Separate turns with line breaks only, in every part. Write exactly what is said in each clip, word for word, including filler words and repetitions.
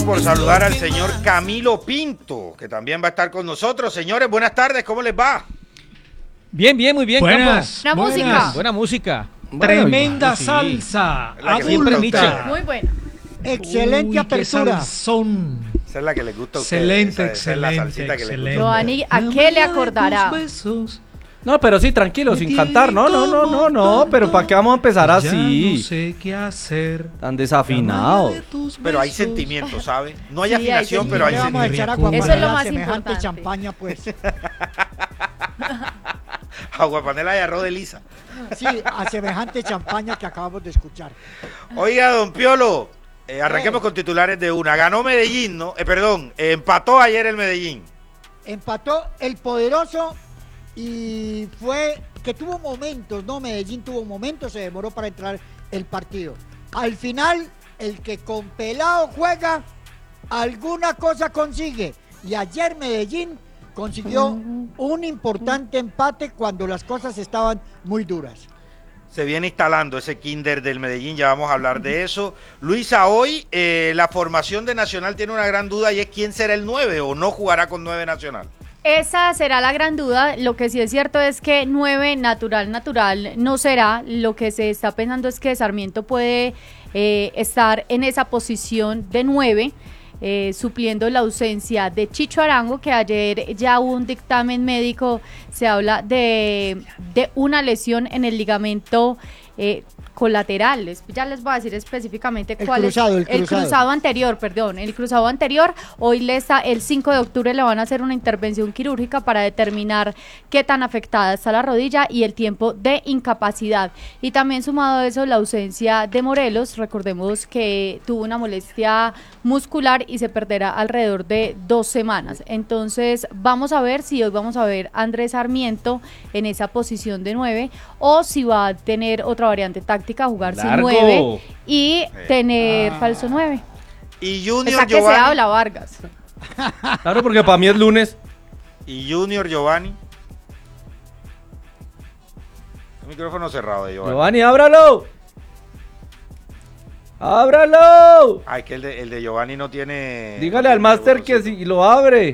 Por saludar al señor Camilo Pinto, que también va a estar con nosotros. Señores, buenas tardes, ¿cómo les va?
Bien, bien, muy bien,
buenas,
Campo.
buenas.
música. Buena música.
Tremenda
sí.
salsa.
Adulta.
Muy buena.
Excelente Uy, apertura. Son.
Esa es la que les gusta a ustedes.
Excelente,
esa, esa
excelente,
es la salsita que
excelente.
les gusta.
Giovanni, ¿a qué le acordará?
No, pero sí, tranquilo, sin cantar. No, no, no, no, no. Pero ¿para qué vamos a empezar así?
No sé qué hacer.
Tan desafinados.
Pero hay sentimiento, ¿sabe? No hay
Sí,
afinación,
hay
pero hay
Vamos a
sentimiento.
echar agua
Eso es lo más
semejante
importante.
champaña, pues.
Aguapanela y arroz de lisa.
Sí, a semejante champaña que acabamos de escuchar.
Oiga, don Piolo, eh, arranquemos con titulares de una. Ganó Medellín, ¿no? Eh, perdón, eh, empató ayer el Medellín.
Empató el poderoso y fue que tuvo momentos, ¿no? Medellín tuvo momentos, se demoró para entrar el partido. Al final, el que con pelado juega, alguna cosa consigue. Y ayer Medellín consiguió un importante empate cuando las cosas estaban muy duras.
Se viene instalando ese kinder del Medellín, ya vamos a hablar de eso. Luisa, hoy eh, la formación de Nacional tiene una gran duda y es quién será el nueve o no jugará con nueve Nacional.
Esa será la gran duda. Lo que sí es cierto es que nueve natural, natural no será. Lo que se está pensando es que Sarmiento puede eh, estar en esa posición de nueve. Eh, supliendo la ausencia de Chicho Arango, que ayer ya hubo un dictamen médico, se habla de, de una lesión en el ligamento eh, colateral. Les- ya les voy a decir específicamente
El
cuál
cruzado,
es
el cruzado.
cruzado anterior, perdón, el cruzado anterior. Hoy le está, el cinco de octubre le van a hacer una intervención quirúrgica para determinar qué tan afectada está la rodilla y el tiempo de incapacidad. Y también sumado a eso la ausencia de Morelos, recordemos que tuvo una molestia muscular y se perderá alrededor de dos semanas. Entonces vamos a ver si hoy vamos a ver a Andrés Sarmiento en esa posición de nueve o si va a tener otra variante táctica, jugar sin
Largo.
nueve y tener
Ah.
falso nueve.
Y
Esa
Junior
que se
Giovanni.
habla, Vargas.
Claro, porque para mí es lunes.
Y Junior Giovanni. El micrófono cerrado de Giovanni.
Giovanni, ábralo. ¡Ábralo!
Ay, que el de, el de Giovanni no tiene.
Dígale
no
al
tiene
máster que
botoncito.
si lo abre.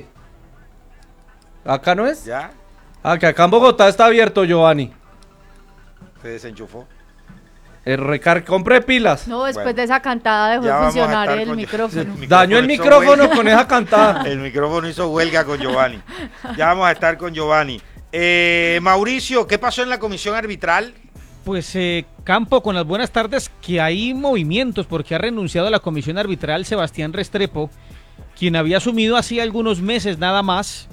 ¿Acá no es?
Ya,
Ah, que acá en Bogotá está abierto, Giovanni.
se desenchufó.
El recar compré pilas.
No, después
Bueno,
de esa cantada dejó
ya
de
vamos a
funcionar
estar
el
con-
micrófono.
Dañó el
hizo
micrófono
huelga.
con esa cantada.
El micrófono hizo huelga con Giovanni. Ya vamos a estar con Giovanni. Eh, Mauricio, ¿qué pasó en la comisión arbitral?
Pues eh, Campo, con las buenas tardes, que hay movimientos porque ha renunciado a la comisión arbitral Sebastián Restrepo, quien había asumido hacía algunos meses nada más,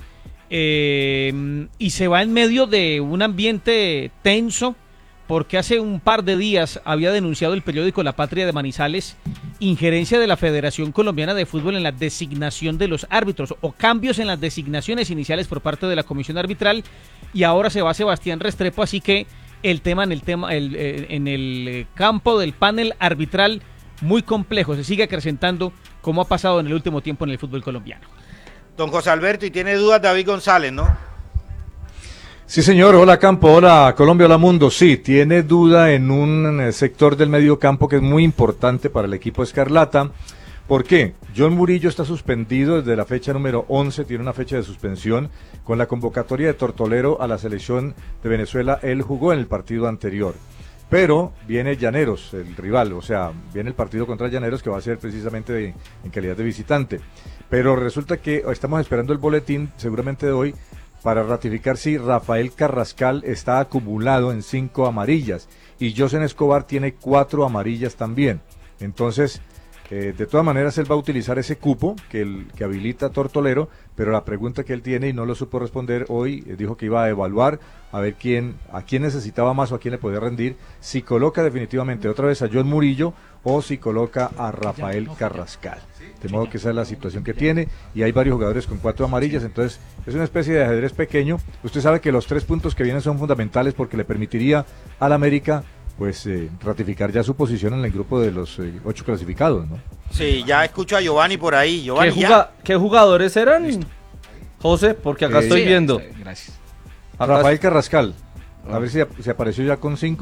eh, y se va en medio de un ambiente tenso porque hace un par de días había denunciado el periódico La Patria de Manizales injerencia de la Federación Colombiana de Fútbol en la designación de los árbitros o cambios en las designaciones iniciales por parte de la comisión arbitral, y ahora se va Sebastián Restrepo, así que el tema en el tema el, eh, en el campo del panel arbitral muy complejo, se sigue acrecentando como ha pasado en el último tiempo en el fútbol colombiano.
Don José Alberto, y tiene dudas David González, ¿no?
Sí, señor. Hola, Campo. Hola, Colombia. Hola, mundo. Sí, tiene duda en un eh, sector del medio campo que es muy importante para el equipo Escarlata. ¿Por qué? John Murillo está suspendido desde la fecha número once, tiene una fecha de suspensión. Con la convocatoria de Tortolero a la selección de Venezuela, él jugó en el partido anterior. Pero viene Llaneros, el rival, o sea, viene el partido contra Llaneros que va a ser precisamente de- en calidad de visitante. Pero resulta que estamos esperando el boletín, seguramente de hoy, para ratificar si Rafael Carrascal está acumulado en cinco amarillas y Josen Escobar tiene cuatro amarillas también. Entonces, eh, de todas maneras, él va a utilizar ese cupo que, el, que habilita Tortolero, pero la pregunta que él tiene y no lo supo responder hoy, eh, dijo que iba a evaluar a ver quién, a quién necesitaba más o a quién le podía rendir, si coloca definitivamente otra vez a John Murillo o si coloca a Rafael Carrascal. De modo que esa es la situación que tiene y hay varios jugadores con cuatro amarillas, entonces es una especie de ajedrez pequeño. Usted sabe que los tres puntos que vienen son fundamentales porque le permitiría al América pues eh, ratificar ya su posición en el grupo de los eh, ocho clasificados, ¿no?
Sí, ya escucho a Giovanni por ahí.
¿Qué,
Giovanni, ya.
juga- ¿Qué jugadores eran? José, porque acá
Eh,
estoy
sí,
viendo.
Gracias.
Acá
Rafael Carrascal, a ver si, si apareció ya con cinco.